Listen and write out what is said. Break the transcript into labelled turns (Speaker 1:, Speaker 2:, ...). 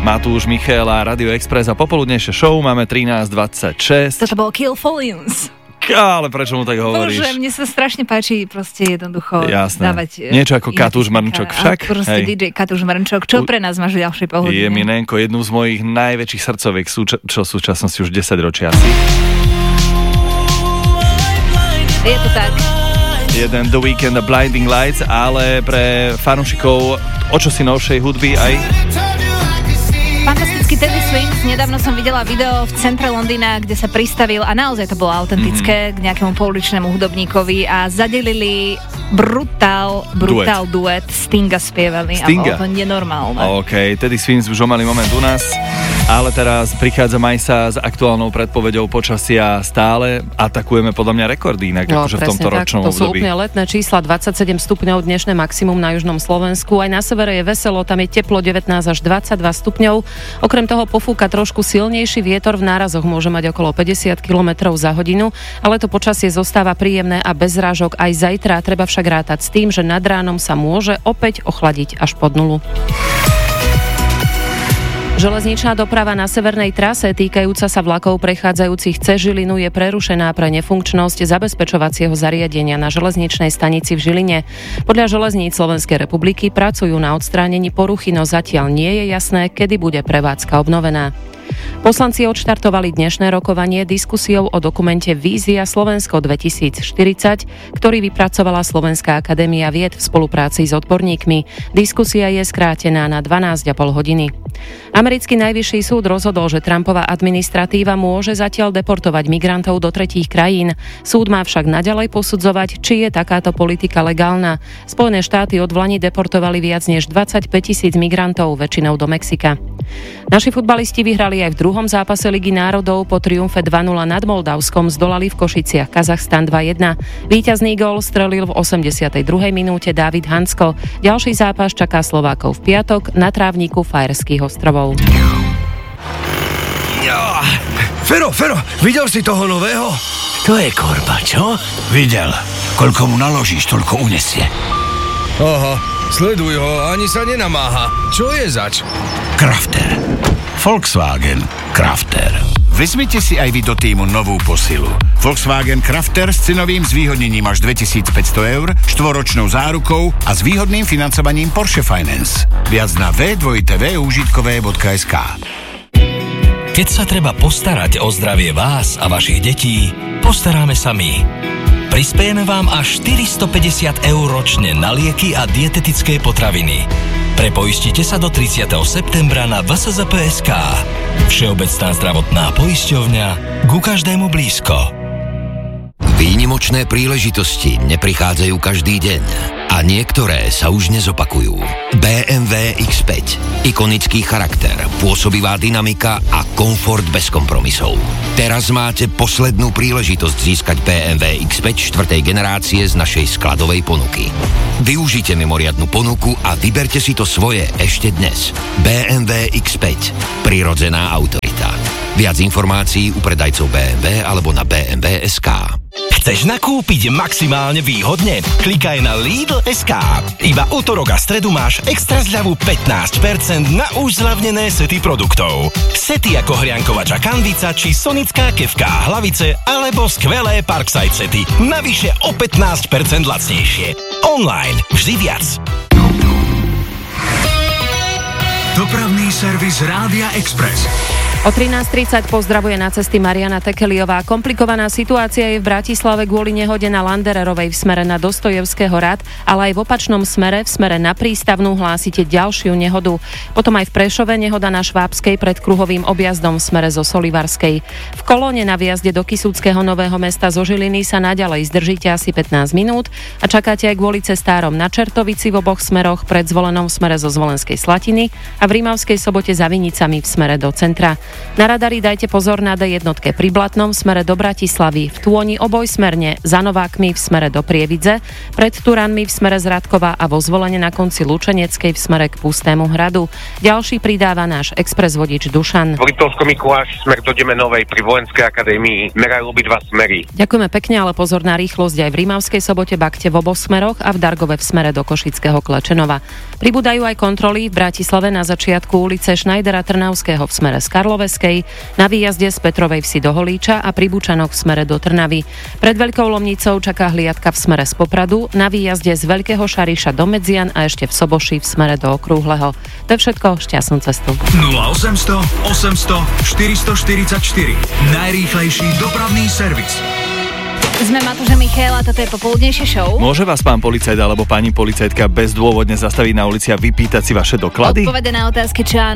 Speaker 1: Matúš, Michal a Radio Express a popoludnejšie show máme 13:26.
Speaker 2: Toto bol Kill Volumes.
Speaker 1: Ale prečo mu tak hovoríš?
Speaker 2: Bože, mne sa strašne páči proste jednoducho dávať...
Speaker 1: Niečo ako Katúš Mrnčok však.
Speaker 2: Proste DJ Katúš Mrnčok. Čo pre nás máš ďalšie pohodlne?
Speaker 1: Je Minenko, jednu z mojich najväčších srdcoviek, čo v súčasnosti už 10 ročia asi.
Speaker 2: Je to tak.
Speaker 1: Jeden The Weeknd a Blinding Lights, ale pre fanúšikov o čosi novšej hudby aj...
Speaker 2: Fantastický Teddy Swims, nedávno som videla video v centre Londýna, kde sa pristavil a naozaj to bolo autentické k nejakému pouličnému hudobníkovi a zadelili brutál duet. Stinga spievali a bolo to nenormálne.
Speaker 1: OK, Teddy Swims už o malý moment u nás, ale teraz prichádza Majsa s aktuálnou predpoveďou počasia, stále atakujeme podľa mňa rekordy inak, akože v tomto ročnom období.
Speaker 3: To sú úplne letné čísla, 27 stupňov dnešné maximum na južnom Slovensku, aj na severe je veselo, tam je teplo 19 až 22 stupňov. Okrem toho pofúka trošku silnejší vietor, v nárazoch môže mať okolo 50 km za hodinu, ale to počasie zostáva príjemné a bez zrážok aj zajtra. Treba však rátať s tým, že nad ránom sa môže opäť ochladiť až pod nulu. Železničná doprava na severnej trase týkajúca sa vlakov prechádzajúcich cez Žilinu je prerušená pre nefunkčnosť zabezpečovacieho zariadenia na železničnej stanici v Žiline. Podľa Železníc Slovenskej republiky pracujú na odstránení poruchy, no zatiaľ nie je jasné, kedy bude prevádzka obnovená. Poslanci odštartovali dnešné rokovanie diskusiou o dokumente Vízia Slovensko 2040, ktorý vypracovala Slovenská akadémia vied v spolupráci s odborníkmi. Diskusia je skrátená na 12,5 hodiny. Americký najvyšší súd rozhodol, že Trumpova administratíva môže zatiaľ deportovať migrantov do tretích krajín. Súd má však naďalej posudzovať, či je takáto politika legálna. Spojené štáty odvlani deportovali viac než 25,000 migrantov, väčšinou do Mexika. Naši futbalisti vyhrali aj v druhom zápase Ligy národov. Po triumfe 2-0 nad Moldavskom zdolali v Košiciach Kazachstan 2-1. Víťazný gól strelil v 82. minúte Dávid Hansko. Ďalší zápas čaká Slovákov v piatok na trávniku Fajerských ostrovov.
Speaker 4: Fero, videl si toho nového?
Speaker 5: To je korba, čo? Videl. Koľko mu naložíš, toľko unesie.
Speaker 4: Aha, sleduj ho, ani sa nenamáha. Čo je zač?
Speaker 5: Crafter. Volkswagen Crafter. Vezmite si aj vy do týmu novú posilu. Volkswagen Crafter s cenovým zvýhodnením až 2500 €, štvoročnou zárukou a s výhodným financovaním Porsche Finance. Viac na www.užitkové.sk.
Speaker 6: Keď sa treba postarať o zdravie vás a vašich detí, postaráme sa my. Prispiejeme vám až 450 € ročne na lieky a dietetické potraviny. Prepoistite sa do 30. septembra na vszp.sk. Všeobecná zdravotná poisťovňa, ku každému blízko.
Speaker 7: Výnimočné príležitosti neprichádzajú každý deň a niektoré sa už nezopakujú. BMW X5. Ikonický charakter, pôsobivá dynamika a komfort bez kompromisov. Teraz máte poslednú príležitosť získať BMW X5 4. generácie z našej skladovej ponuky. Využite mimoriadnu ponuku a vyberte si to svoje ešte dnes. BMW X5. Prirodzená autorita. Viac informácií u predajcov BMW alebo na bmw.sk.
Speaker 6: Chceš nakúpiť maximálne výhodne? Klikaj na Lidl.sk. Iba utorok a stredu máš extra zľavu 15% na už zľavnené sety produktov. Sety ako hriankovača kanvica či sonická kefka hlavice alebo skvelé Parkside sety. Navyše o 15% lacnejšie. Online vždy viac.
Speaker 5: Dopravný servis Rádia Express.
Speaker 3: O 13:30 pozdravuje na cesty Mariana Tekeliová. Komplikovaná situácia je v Bratislave kvôli nehode na Landererovej v smere na Dostojevského rad, ale aj v opačnom smere, v smere na Prístavnú hlásite ďalšiu nehodu. Potom aj v Prešove nehoda na Švábskej pred kruhovým objazdom v smere zo Solivarskej. V kolóne na viazde do Kisúckeho Nového Mesta zo Žiliny sa naďalej zdržíte asi 15 minút a čakáte aj kvôli cestárom na Čertovici v oboch smeroch, pred Zvolenom v smere zo Zvolenskej Slatiny a v Rímavskej Sobote za Vinicami v smere do centra. Na radari dajte pozor na D1 pri Blatnom v smere do Bratislavy, v Tôni obojsmerne, za Novákmi v smere do Prievidze, pred Turanmi v smere z Radkova a vo Zvolene na konci Lučeneckej v smere k Pustému hradu. Ďalší pridáva náš expres vodič Dušan.
Speaker 8: V Liptovsko-Mikuláš smer do Demenovej pri Vojenskej akadémii merajú obidva smery.
Speaker 3: Ďakujeme pekne, ale pozor na rýchlosť aj v Rímavskej Sobote, Bakte v oboch smeroch a v Dargove v smere do Košického Klečenova. Pribúdajú aj kontroly v Bratislave na začiatku ulice Šnajdera Trnavského v smere z Karloveskej, na výjazde z Petrovej Vsi do Holíča a pri Bučanoch v smere do Trnavy. Pred Veľkou Lomnicou čaká hliadka v smere z Popradu, na výjazde z Veľkého Šariša do Medzian a ešte v Soboši v smere do Okrúhleho. To je všetko, šťastnú cestu.
Speaker 9: 0800 800 444 najrýchlejší dopravný servis.
Speaker 2: Sme Matúš a Michaela, toto je popoludnejšie show.
Speaker 1: Môže vás pán policajt alebo pani policajtka bezdôvodne zastaviť na ulici a vypýtať si vaše doklady?
Speaker 2: Odpovede na otázky, čo áno,